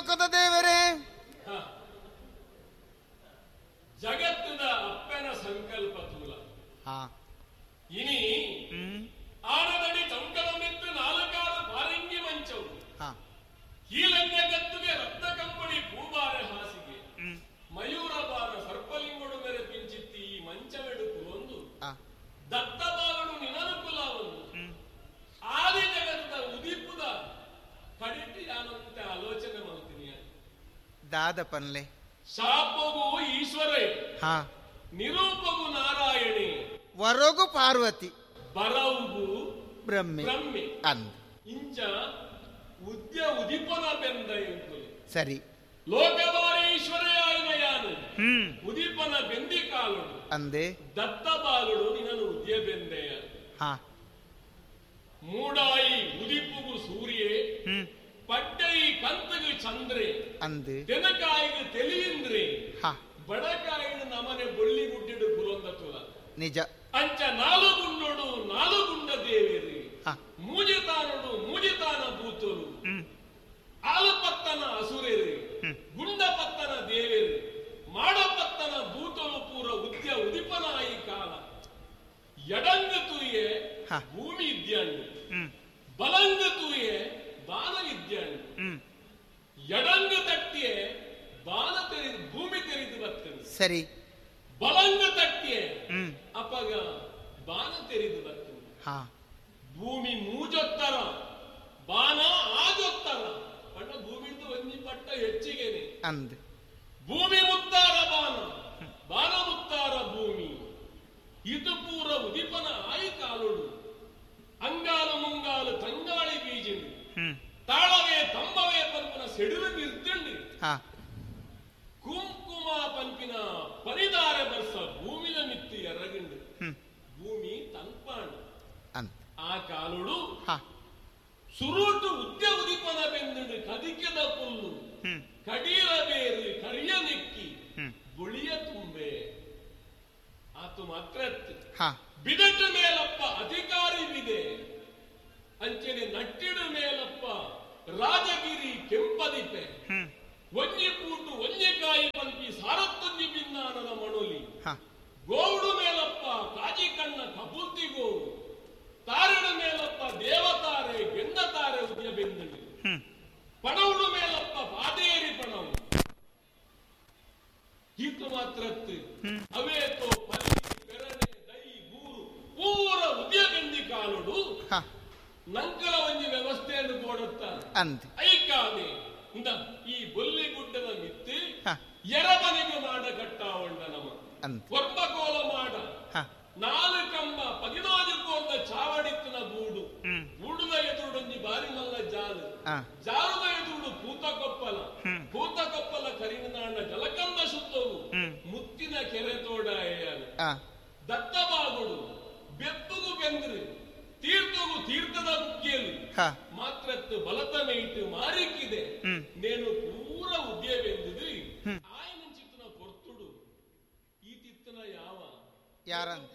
ಲೋಕದ ದೇವರೇ, ಜಗತ್ತದ ಅಪ್ಪನ ಸಂಕಲ್ಪ ತೂಲ ಇನಿ ಆನದಡಿ ಚೌಕಲಮಿತ್ತು ನಾಲ್ಕಾರು ಪಾರಂಗಿ ಮಂಚವು ಕೀಲನ್ಯ ಗತ್ತುಗೆ ರಕ್ತ ಕಂಬಳಿ ಪೂಬಾರ ಹಾಸಿಗೆ ಮಯೂರ ಬಾರ ಸರ್ಪಲಿಂಗುಡು ಮೇರೆ ಪಿಂಚಿತ್ತಿ ಈ ಮಂಚವೆಡುಕುಲೊಂದು ದತ್ತಬಾಲನು ನಿನನುಕುಲ ಒಂದು ಆದಿ ಜಗತ್ತ ಉದಿಪುದ ಕಡಿಟಿ ಯಾನಂತ ಆಲೋಚನೆ ಮಾಡ್ತೀನಿ ದಾದ ಪನ್ಲೆ ಶಾಪಗು ಈಶ್ವರೇ ನಿರೂಪಗು ನಾರಾಯಣಿ ವರಗು ಪಾರ್ವತಿ ಬರವುಗು ಬ್ರಹ್ಮೆ ಅಂದ ಇಂಚ ಉದಿಪನ ಬೆಂದ ಎಂಕುಲೆ ಸರಿ ಲೋಕಬಾರಿ ಈಶ್ವರಯಾಯನಯಾನು ಉದಿಪನ ಬೆಂದಿ ಕಾಲುಡು ಅಂದೆ ದತ್ತ ಬಾಲುಡು ನಿನನು ಉದ್ಯ ಬೆಂದೆಯ ಮೂಡಾಯಿ ಉದಿಪುಗು ಸೂರ್ಯೇ ಪಡ್ಡೈ ಕಂತಗು ಚಂದ್ರೆ ಅಂದೆ ತೆನಕಾಯಿಗೆ ತಿಳಿಯಿಂದ್ರೆ ಬಡಕಾಯಿನ ನಮನೆ ಬೊಳ್ಳಿ ಗುಡ್ಡಿಡು ಕುಲೊಂದ ತುಲ ನಿಜ ಅಂಚ ನಾಲುಗುಂಡೋಡು ನಾಲುಗುಂಡ ದೇವೇರಿ ಮೂಜಿತಾನೋಡು ಮೂಜಿತಾನ ಭೂತರು ಆಲಪತ್ತನ ಅಸುರೇರಿ ಗುಂಡಪತ್ತನ ದೇವೇರಿ ಮಾಡಪತ್ತನ ಭೂತರು ಪೂರ ಉದಿಪನಾಯಿ ಕಾಲ ಎಡಂಗ ತೂಯೆ ಭೂಮಿ ಇದ್ಯಾಂಡು ಬಲಂಗ ತೂಯೆ ಬಾನ ಇದ್ಯಾಂಡು ಎಡಂಗ ತಟ್ಟಿಯೇ ಬಾನ ತೆರೆದು ಭೂಮಿ ತೆರೆದು ಬರ್ತದೆ ಸರಿ ಬಲಂಗ ತಟ್ಟಿಯೇ ಅಪಗ ಬಾನ ತೆರೆದು ಬರ್ತದೆ ಭೂಮಿ ಮೂಜೊತ್ತರ ಬಾನ ಆಜೊತ್ತರ ಪಟ್ಟ ಭೂಮಿಂದು ಒಂಜಿ ಪಟ್ಟ ಹೆಚ್ಚಿಗೆನೆ ಅಂದ್ ಭೂಮಿ ಮುತ್ತಾರ ಬಾನ ಬಾನ ಮುತ್ತಾರ ಭೂಮಿ ಇದು ಪೂರ ಉದಿಪನ ಆಯಿ ಕಾಲುಡು ಅಂಗಾಲು ಮುಂಗಾಲು ತಂಗಾಳಿ ಬೀಜಿಂಡು ತಾಳವೇ ತಂಬವೇ ಪಂಪಿನ ಸೆಡಿಲು ಬಿರ್ತಿಂಡು ಕುಂಕುಮ ಪಂಪಿನ ಪರಿದಾರೆ ಬರ್ಸ ಭೂಮಿನ ಮಿತ್ತಿ ಎರಗಿಂಡು ಭೂಮಿ ತನ್ಪಾಂಡು ಆ ಕಾಲುಡು ಸುರುಟು ಉದ್ಯವುದಿಪನ ಬೆಂದಿಡು ಕದಿಕೆದ ಪುಲ್ಲು ಕಡೀರ ಬೇರು ಕರಿಯ ನೆಕ್ಕಿ ಬುಳಿಯ ತುಂಬೆ ಆತು ಮಾತ್ರ ಬಿದಟ್ಟು ಮೇಲಪ್ಪ ಅಧಿಕಾರಿ ಬಿದೆ ಅಂಚನೆ ನಟ್ಟಿಡು ಮೇಲಪ್ಪ ರಾಜಗಿರಿ ಕೆಂಪದಿಪೆ ಒಂಜಿ ಕೂಟು ಒಂಜೆಕಾಯಿ ಪಂಪಿ ಸಾರತ್ತೊಂಜಿ ಬಿನ್ನಾನದ ಮಣೋಲಿ ಗೋವುಡು ಮೇಲಪ್ಪ ಕಾಜಿ ಕಣ್ಣ ಕಬುರ್ತಿ ಗೋವು ತಾರಣ ಮೇಲಪ್ಪ ದೇವತಾರೆ ಗೆಂದತಾರೆ ಉದ್ಯ ಬೆಂದಳಿ ಪಣವುಡು ಮೇಲಪ್ಪ ಪಾದೇರಿ ಪಣವು ಹೀತು ಮಾತ್ರ ಅವೇತೋ ಪಲ್ಲಿ ಬೆರಣೆ ದೈ ಗೂರು ಪೂರ ಉದ್ಯ ಬೆಂದಿ ಕಾಲುಡು ನಂಕಲ ಒಂಜಿ ವ್ಯವಸ್ಥೆಯನ್ನು ಕೊಡುತ್ತಾರೆ ಐಕಾವೆ ಈ ಬೊಲ್ಲಿ ಗುಡ್ಡದ ಮಿತ್ತಿ ಎರಬನಿಗೆ ಮಾಡ ಕಟ್ಟಾವಂಡ ನಮ ಕೊರ್ಬಕೋಲ ಮಾಡ 4 ಕಂಬ 14 ಕೋಲ ಚಾವಡಿತ್ತಿನ ಬೂಡು ಬೂಡುದ ಎದುರುಡೊಂಜಿ ಬಾರಿ ಮಲ್ಲ ಜಾಲು ಜಾಲದ ಎದುರುಡು ಭೂತಕೊಪ್ಪಲ ಕರಿನಾಡ ಜಲಕಂದ ಶುದ್ಧವು ಮುತ್ತಿನ ಕೆರೆ ತೋಡಾಯನು ದತ್ತಬಾಗುಡು ಬೆಪ್ಪುಗು ಬೆಂದ್ರಿ ತೀರ್ಥವು ತೀರ್ಥದ ಮುಖ್ಯಲು ಮಾತ್ರತ್ತು ಬಲತ ಮೇಯ್ತು ಮಾರಿಕ್ಕಿದೆ ನೇನು ಪೂರ ಉದ್ಯವೆಂದುದು ಆಯನ ಚಿತ್ತನ ಕೊರ್ತುಡು ಈ ತಿತ್ತನ ಯಾವ ಯಾರಂತ